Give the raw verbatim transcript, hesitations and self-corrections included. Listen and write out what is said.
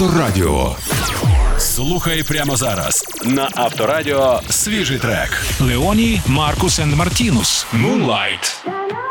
Авторадіо. Слухай прямо зараз на Авторадіо свіжий трек. Леоні, Маркус енд Мартінус. Moonlight.